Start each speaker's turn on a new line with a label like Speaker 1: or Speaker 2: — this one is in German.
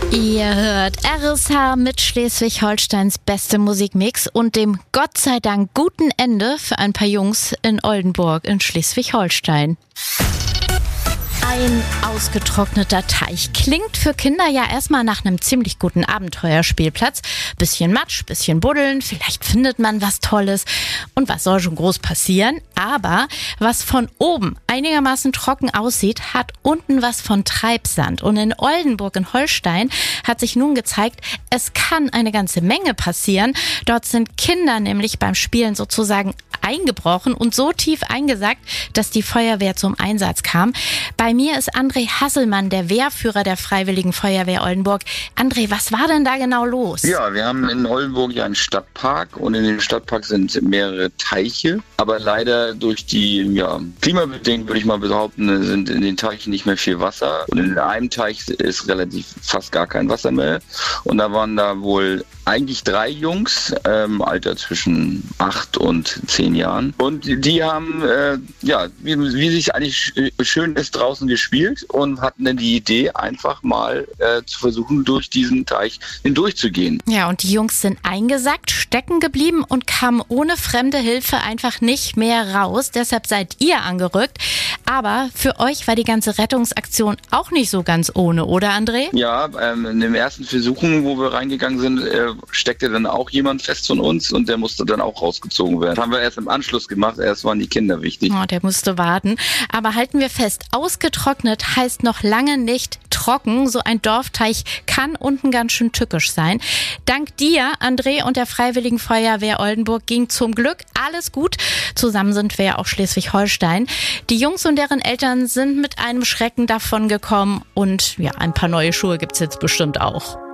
Speaker 1: Ihr hört RSH mit Schleswig-Holsteins beste Musikmix und dem Gott sei Dank guten Ende für ein paar Jungs in Oldenburg in Schleswig-Holstein. Ein ausgetrockneter Teich klingt für Kinder ja erstmal nach einem ziemlich guten Abenteuerspielplatz. Bisschen Matsch, bisschen Buddeln, vielleicht findet man was Tolles. Und was soll schon groß passieren? Aber was von oben einigermaßen trocken aussieht, hat unten was von Treibsand. Und in Oldenburg in Holstein hat sich nun gezeigt, es kann eine ganze Menge passieren. Dort sind Kinder nämlich beim Spielen sozusagen eingebrochen und so tief eingesackt, dass die Feuerwehr zum Einsatz kam. Bei mir ist André Hasselmann, der Wehrführer der Freiwilligen Feuerwehr Oldenburg. André, was war denn da genau los?
Speaker 2: Ja, wir haben in Oldenburg ja einen Stadtpark und in dem Stadtpark sind mehrere Teiche. Aber leider durch die klimabedingt, würde ich mal behaupten, sind in den Teichen nicht mehr viel Wasser. Und in einem Teich ist relativ fast gar kein Wasser mehr. Und da waren da wohl eigentlich 3 Jungs, Alter zwischen 8 und 10 Jahren. Und die haben, wie sich eigentlich schön ist, draußen gespielt und hatten dann die Idee, einfach mal zu versuchen, durch diesen Teich hindurchzugehen.
Speaker 1: Ja, und die Jungs sind eingesackt, stecken geblieben und kamen ohne fremde Hilfe einfach nicht mehr raus. Deshalb seid ihr angerückt. Aber für euch war die ganze Rettungsaktion auch nicht so ganz ohne, oder André?
Speaker 2: Ja, in den ersten Versuchen, wo wir reingegangen sind, steckte dann auch jemand fest von uns und der musste dann auch rausgezogen werden. Das haben wir erst im Anschluss gemacht, erst waren die Kinder wichtig.
Speaker 1: Oh, der musste warten. Aber halten wir fest, ausgetrocknet heißt noch lange nicht trocken. So ein Dorfteich kann unten ganz schön tückisch sein. Dank dir, André, und der Freiwilligen Feuerwehr Oldenburg ging zum Glück alles gut. Zusammen sind wir ja auch Schleswig-Holstein. Die Jungs und deren Eltern sind mit einem Schrecken davon gekommen und ja, ein paar neue Schuhe gibt's jetzt bestimmt auch.